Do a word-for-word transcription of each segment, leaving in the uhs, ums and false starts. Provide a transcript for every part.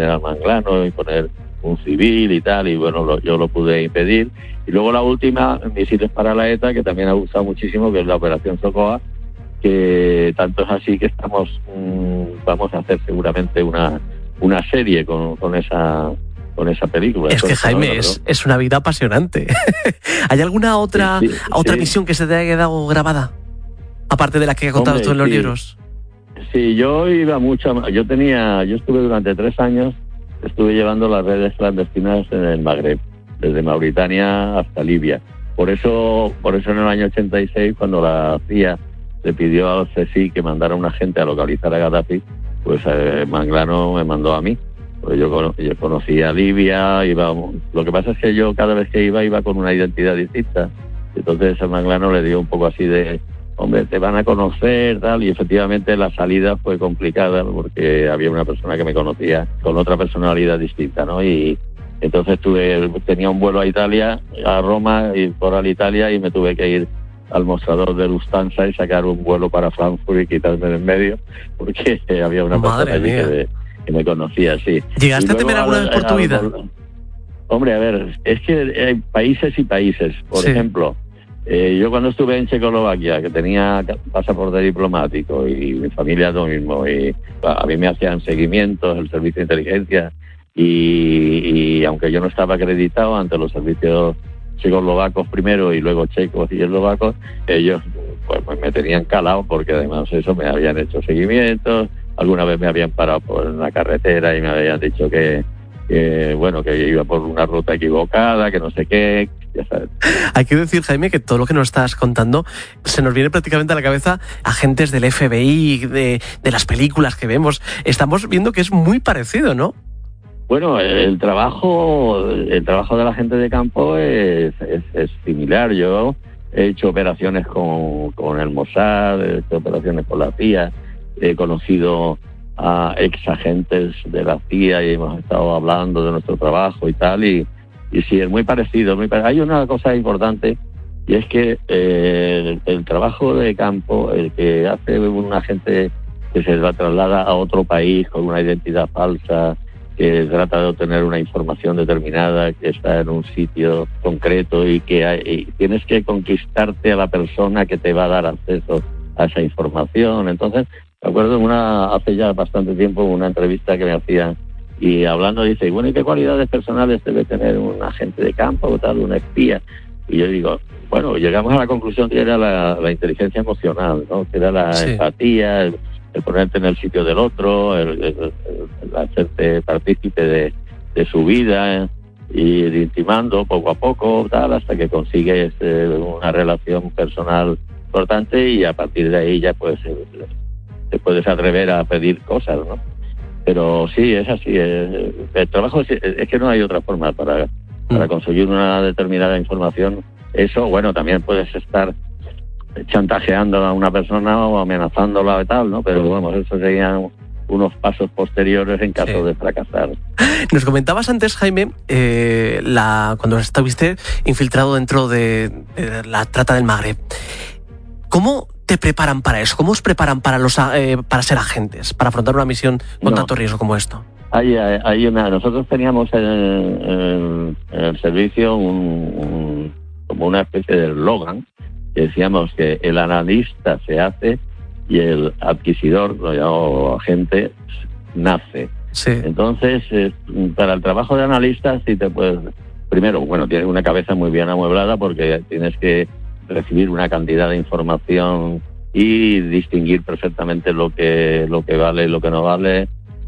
general Manglano y poner un civil y tal, y bueno, lo, yo lo pude impedir. Y luego la última, Misiles para la ETA, que también ha gustado muchísimo, que es la Operación Socoa, que tanto es así que estamos mmm, vamos a hacer seguramente una una serie con, con esa con esa película. Es que Jaime, novela, es, es una vida apasionante. ¿Hay alguna otra sí, sí, otra sí. misión que se te haya quedado grabada? Aparte de la que he contado Hombre, tú en los sí. libros. Sí, yo iba mucho, yo tenía, yo estuve durante tres años, estuve llevando las redes clandestinas en el Magreb, desde Mauritania hasta Libia. Por eso, por eso en el año ochenta y seis, cuando la C I A le pidió al C S I que mandara un agente a localizar a Gaddafi, pues eh, Manglano me mandó a mí. Pues yo, yo conocía a Libia, iba, lo que pasa es que yo cada vez que iba, iba con una identidad distinta. Entonces a Manglano le dio un poco así de, hombre, te van a conocer, tal, y efectivamente la salida fue complicada porque había una persona que me conocía con otra personalidad distinta, ¿no? Y entonces tuve, tenía un vuelo a Italia, a Roma, y por al Italia, y me tuve que ir al mostrador de Lufthansa y sacar un vuelo para Frankfurt y quitarme de en medio, porque había una Madre persona allí mía. que me, que me conocía, sí. ¿Llegaste a temer alguna vez por tu vida? Hombre, a ver, es que hay países y países. Por Sí. ejemplo, eh, yo cuando estuve en Checoslovaquia, que tenía pasaporte diplomático y mi familia lo mismo, y a mí me hacían seguimientos, el servicio de inteligencia, y, y aunque yo no estaba acreditado ante los servicios checoslovacos primero y luego checos y eslovacos, ellos pues, pues me tenían calado porque además eso me habían hecho seguimientos, alguna vez me habían parado por una carretera y me habían dicho que, que bueno, que iba por una ruta equivocada, que no sé qué, ya sabes. Hay que decir, Jaime, que todo lo que nos estás contando se nos viene prácticamente a la cabeza agentes del F B I, de, de las películas que vemos. Estamos viendo que es muy parecido, ¿no? Bueno, el trabajo, el trabajo de la gente de campo es, es, es similar. Yo he hecho operaciones con, con el Mossad, he hecho operaciones con la C I A, he conocido a ex agentes de la C I A y hemos estado hablando de nuestro trabajo y tal, y, y sí, es muy parecido. Muy parecido. Hay una cosa importante, y es que eh, el, el trabajo de campo, el que hace un agente que se va traslada a otro país con una identidad falsa, que trata de obtener una información determinada, que está en un sitio concreto y que hay, y tienes que conquistarte a la persona que te va a dar acceso a esa información. Entonces, me acuerdo en una, hace ya bastante tiempo, una entrevista que me hacían y hablando dice, bueno, ¿y qué cualidades personales debe tener un agente de campo o tal, un espía? Y yo digo, bueno, llegamos a la conclusión que era la, la inteligencia emocional, ¿no? Que era la Sí. empatía, el, el ponerte en el sitio del otro, el, el, el, el hacerte partícipe de, de su vida, ¿eh? Y ir intimando poco a poco, tal, hasta que consigues eh, una relación personal importante y a partir de ahí ya pues eh, te puedes atrever a pedir cosas, ¿no? Pero sí, es así. Eh, el trabajo es, es que no hay otra forma para, para conseguir una determinada información. Eso, bueno, también puedes estar chantajeando a una persona o amenazándola y tal, ¿no? Pero vamos, eso serían unos pasos posteriores en caso sí. de fracasar. Nos comentabas antes, Jaime, eh, la, cuando estuviste infiltrado dentro de, de la trata del Magreb. ¿Cómo te preparan para eso? ¿Cómo os preparan para los eh, para ser agentes, para afrontar una misión con no. tanto riesgo como esto? Hay, hay, hay una. Nosotros teníamos en el, en el servicio un, un, como una especie de eslogan que decíamos que el analista se hace y el adquisidor, lo llamamos agente, nace. Sí. Entonces, eh, para el trabajo de analista, sí te puedes... Primero, bueno, tienes una cabeza muy bien amueblada porque tienes que recibir una cantidad de información y distinguir perfectamente lo que lo que vale y lo que no vale,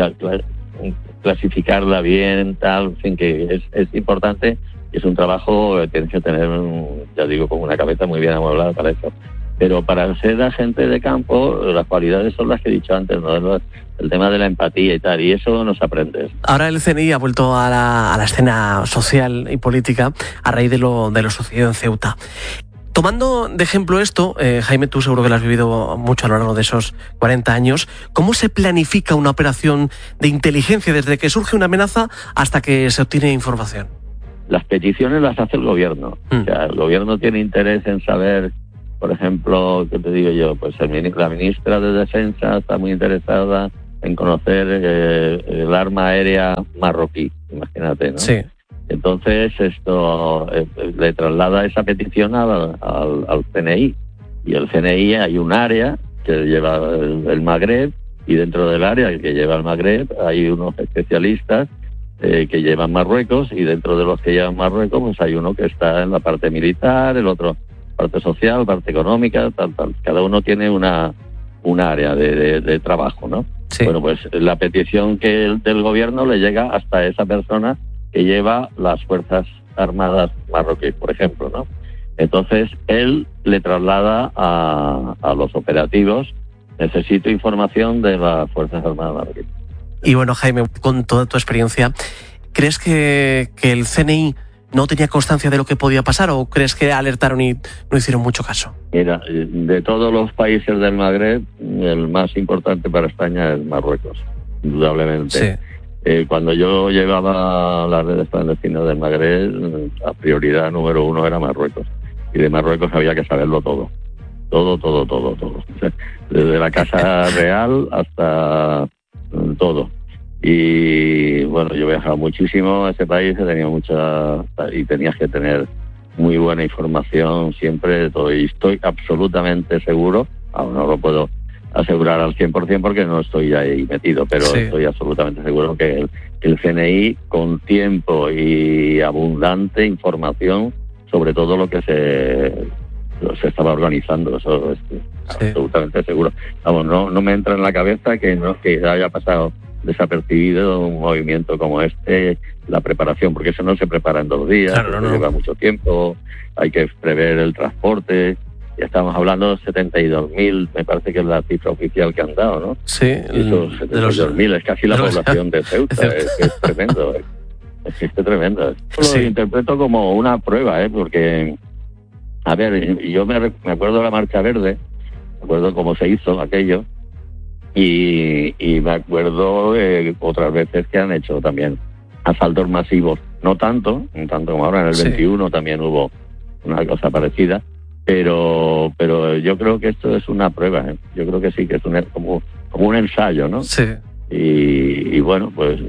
clasificarla bien, tal, en fin, que es, es importante. Es un trabajo que tienes que tener, ya digo, con una cabeza muy bien amueblada para eso. Pero para ser agente de campo, las cualidades son las que he dicho antes, ¿no? El tema de la empatía y tal, y eso no se aprende. Ahora el C N I ha vuelto a la, a la escena social y política a raíz de lo, de lo sucedido en Ceuta. Tomando de ejemplo esto, eh, Jaime, tú seguro que lo has vivido mucho a lo largo de esos cuarenta años, ¿cómo se planifica una operación de inteligencia desde que surge una amenaza hasta que se obtiene información? Las peticiones las hace el gobierno. Mm. O sea, el gobierno tiene interés en saber, por ejemplo, ¿qué te digo yo? Pues el, la ministra de Defensa está muy interesada en conocer eh, el arma aérea marroquí, imagínate, ¿no? Sí. Entonces esto eh, le traslada esa petición al, al, al C N I, y el C N I hay un área que lleva el, el Magreb, y dentro del área que lleva el Magreb hay unos especialistas eh, que llevan Marruecos, y dentro de los que llevan Marruecos pues hay uno que está en la parte militar, el otro parte social, parte económica, tal, tal. Cada uno tiene una, un área de, de, de trabajo, ¿no? Sí. Bueno, pues la petición que el, del gobierno le llega hasta esa persona que lleva las Fuerzas Armadas marroquíes, por ejemplo, ¿no? Entonces, él le traslada a, a los operativos: necesito información de las Fuerzas Armadas marroquíes. Y bueno, Jaime, con toda tu experiencia, ¿crees que, que el C N I no tenía constancia de lo que podía pasar, o crees que alertaron y no hicieron mucho caso? Mira, de todos los países del Magreb, el más importante para España es Marruecos, indudablemente. Sí. Eh, cuando yo llevaba las redes clandestinas del Magreb, la prioridad número uno era Marruecos. Y de Marruecos había que saberlo todo. Todo, todo, todo, todo. Desde la Casa Real hasta todo. Y bueno, yo he viajado muchísimo a ese país, he tenido mucha, y tenías que tener muy buena información siempre de todo. Y estoy absolutamente seguro, aún no lo puedo asegurar al cien por ciento porque no estoy ahí metido, pero sí, estoy absolutamente seguro que el, que el C N I, con tiempo y abundante información sobre todo lo que se, se estaba organizando, eso es sí. absolutamente seguro. Vamos, no, no me entra en la cabeza que no que haya pasado desapercibido un movimiento como este, la preparación, porque eso no se prepara en dos días, claro, no. lleva mucho tiempo, hay que prever el transporte. Ya estamos hablando de setenta y dos mil, me parece que es la cifra oficial que han dado, ¿no? Sí. Esos setenta y dos mil, es casi la los, población de Ceuta, es, es tremendo, es, es tremendo. Sí. Lo interpreto como una prueba, ¿eh? Porque, a ver, yo me, me acuerdo de la Marcha Verde, me acuerdo cómo se hizo aquello, y, y me acuerdo eh, otras veces que han hecho también asaltos masivos, no tanto, no tanto como ahora, en el sí. veintiuno también hubo una cosa parecida, pero pero yo creo que esto es una prueba, ¿eh? Yo creo que sí, que es un, como, como un ensayo, ¿no? Sí. Y, y bueno, pues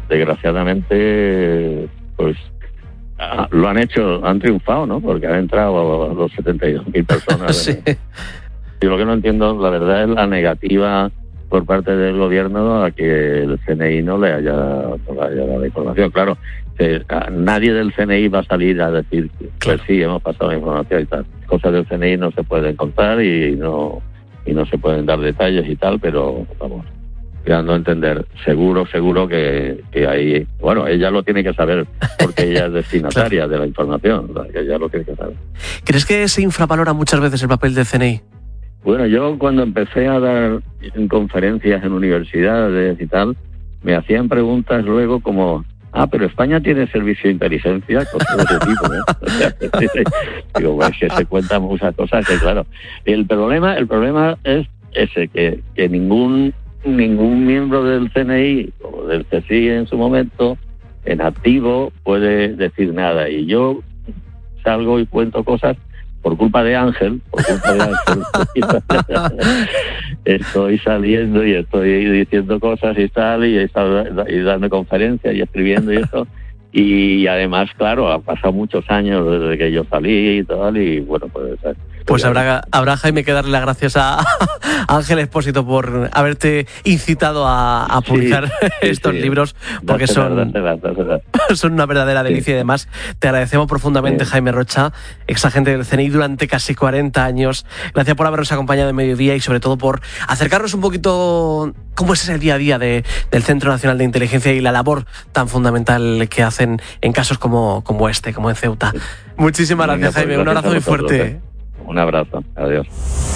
desgraciadamente pues ah, lo han hecho, han triunfado, ¿no? Porque han entrado a los setenta y dos mil personas. Sí. Yo lo que no entiendo, la verdad, es la negativa por parte del gobierno a que el C N I no le haya, no le haya dado información. Claro, que nadie del C N I va a salir a decir que claro. pues sí, hemos pasado información y tal. Cosas del C N I no se pueden contar y no y no se pueden dar detalles y tal, pero vamos, dando a entender, seguro, seguro que, que ahí, bueno, ella lo tiene que saber porque ella es destinataria claro. de la información, ella lo tiene que saber. ¿Crees que se infravalora muchas veces el papel del C N I? Bueno, yo cuando empecé a dar conferencias en universidades y tal, me hacían preguntas luego como, ah, pero España tiene servicio de inteligencia, cosas de ese tipo, ¿eh? O sea, digo, pues que se cuentan muchas cosas que, claro, el problema, el problema es ese, que, que ningún ningún miembro del C N I o del C S I en su momento, en activo, puede decir nada. Y yo salgo y cuento cosas por culpa de Ángel, por culpa de Ángel, estoy saliendo y estoy diciendo cosas y tal, y, y dando conferencias y escribiendo y eso. Y además, claro, ha pasado muchos años desde que yo salí y tal, y bueno, pues... Pues habrá, habrá, Jaime, que darle las gracias a Ángel Expósito por haberte incitado a, a publicar sí, sí, estos sí. libros, porque son, son una verdadera delicia sí. y además te agradecemos profundamente, sí. Jaime Rocha, exagente del C N I durante casi cuarenta años. Gracias por habernos acompañado en Mediodía y sobre todo por acercarnos un poquito cómo es ese día a día de, del Centro Nacional de Inteligencia y la labor tan fundamental que hacen en casos como, como este, como en Ceuta. Sí. Muchísimas gracias, Jaime. Gracias, un abrazo muy fuerte. Eh. Un abrazo. Adiós.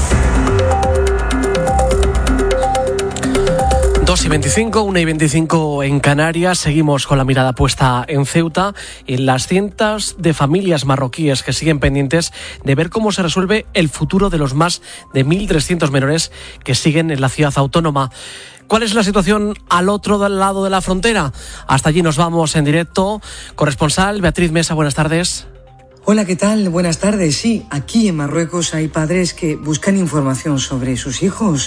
dos y veinticinco, una y veinticinco en Canarias. Seguimos con la mirada puesta en Ceuta y en las cientos de familias marroquíes que siguen pendientes de ver cómo se resuelve el futuro de los más de mil trescientos menores que siguen en la ciudad autónoma. ¿Cuál es la situación al otro lado de la frontera? Hasta allí nos vamos en directo. Corresponsal Beatriz Mesa, buenas tardes. Hola, ¿qué tal? Buenas tardes. Sí, aquí en Marruecos hay padres que buscan información sobre sus hijos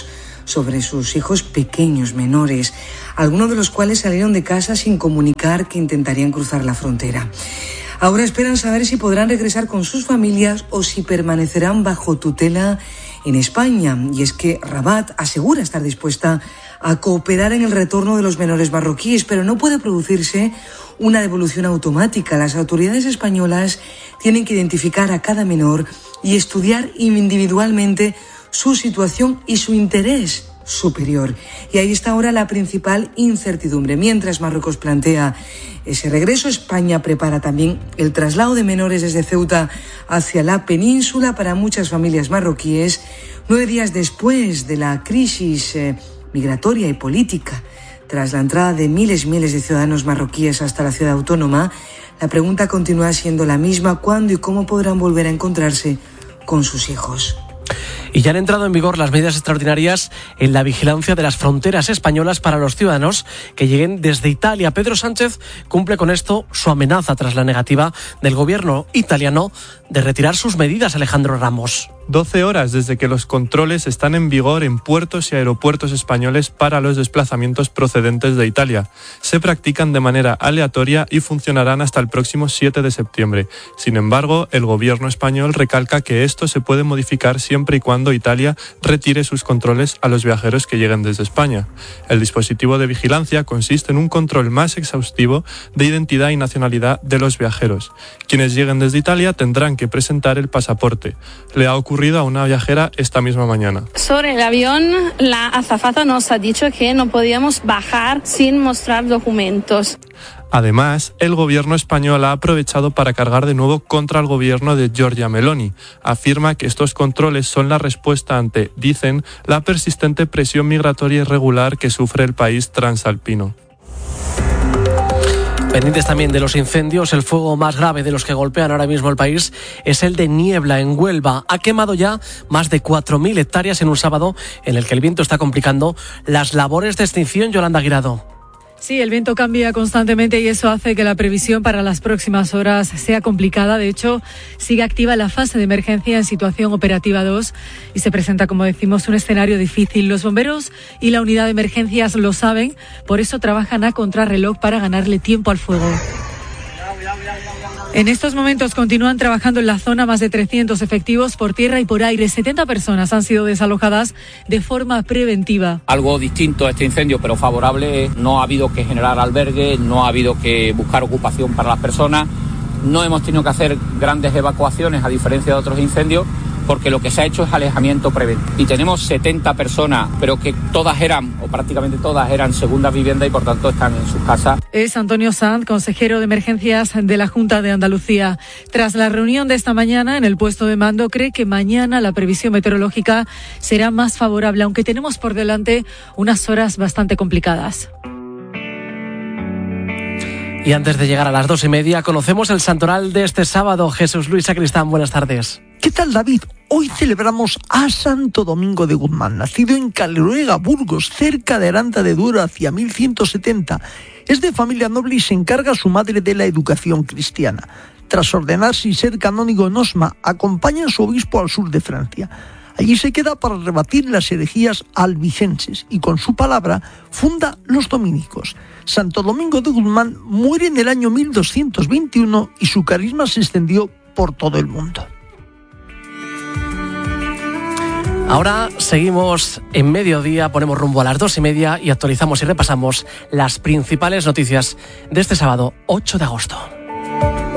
sobre sus hijos pequeños, menores, algunos de los cuales salieron de casa sin comunicar que intentarían cruzar la frontera. Ahora esperan saber si podrán regresar con sus familias o si permanecerán bajo tutela en España. Y es que Rabat asegura estar dispuesta a cooperar en el retorno de los menores marroquíes, pero no puede producirse una devolución automática. Las autoridades españolas tienen que identificar a cada menor y estudiar individualmente su situación y su interés superior. Y ahí está ahora la principal incertidumbre. Mientras Marruecos plantea ese regreso, España prepara también el traslado de menores desde Ceuta hacia la península para muchas familias marroquíes, nueve días después de la crisis eh, migratoria y política. Tras la entrada de miles y miles de ciudadanos marroquíes hasta la ciudad autónoma, la pregunta continúa siendo la misma: ¿cuándo y cómo podrán volver a encontrarse con sus hijos? Y ya han entrado en vigor las medidas extraordinarias en la vigilancia de las fronteras españolas para los ciudadanos que lleguen desde Italia. Pedro Sánchez cumple con esto su amenaza tras la negativa del gobierno italiano de retirar sus medidas. Alejandro Ramos. doce horas desde que los controles están en vigor en puertos y aeropuertos españoles para los desplazamientos procedentes de Italia. Se practican de manera aleatoria y funcionarán hasta el próximo siete de septiembre. Sin embargo, el gobierno español recalca que esto se puede modificar siempre y cuando Italia retire sus controles a los viajeros que lleguen desde España. El dispositivo de vigilancia consiste en un control más exhaustivo de identidad y nacionalidad de los viajeros. Quienes lleguen desde Italia tendrán que presentar el pasaporte. Le ha ocurrido a una viajera esta misma mañana. Sobre el avión, la azafata nos ha dicho que no podíamos bajar sin mostrar documentos. Además, el gobierno español ha aprovechado para cargar de nuevo contra el gobierno de Giorgia Meloni. Afirma que estos controles son la respuesta ante, dicen, la persistente presión migratoria irregular que sufre el país transalpino. Pendientes también de los incendios, el fuego más grave de los que golpean ahora mismo el país es el de Niebla, en Huelva. Ha quemado ya más de cuatro mil hectáreas en un sábado en el que el viento está complicando las labores de extinción. Yolanda Guirado. Sí, el viento cambia constantemente y eso hace que la previsión para las próximas horas sea complicada. De hecho, sigue activa la fase de emergencia en situación operativa dos y se presenta, como decimos, un escenario difícil. Los bomberos y la unidad de emergencias lo saben, por eso trabajan a contrarreloj para ganarle tiempo al fuego. En estos momentos continúan trabajando en la zona más de trescientos efectivos por tierra y por aire. setenta personas han sido desalojadas de forma preventiva. Algo distinto a este incendio, pero favorable. No ha habido que generar albergue, no ha habido que buscar ocupación para las personas. No hemos tenido que hacer grandes evacuaciones, a diferencia de otros incendios, porque lo que se ha hecho es alejamiento preventivo. Y tenemos setenta personas, pero que todas eran, o prácticamente todas eran segundas viviendas y por tanto están en sus casas. Es Antonio Sanz, consejero de emergencias de la Junta de Andalucía. Tras la reunión de esta mañana en el puesto de mando, cree que mañana la previsión meteorológica será más favorable, aunque tenemos por delante unas horas bastante complicadas. Y antes de llegar a las dos y media, conocemos el santoral de este sábado. Jesús Luis Sacristán, buenas tardes. ¿Qué tal, David? Hoy celebramos a Santo Domingo de Guzmán, nacido en Caleruega, Burgos, cerca de Aranda de Duero, hacia mil ciento setenta. Es de familia noble y se encarga a su madre de la educación cristiana. Tras ordenarse y ser canónigo en Osma, acompaña a su obispo al sur de Francia. Allí se queda para rebatir las herejías albicenses y con su palabra funda los dominicos. Santo Domingo de Guzmán muere en el año mil doscientos veintiuno y su carisma se extendió por todo el mundo. Ahora seguimos en mediodía, ponemos rumbo a las dos y media y actualizamos y repasamos las principales noticias de este sábado ocho de agosto.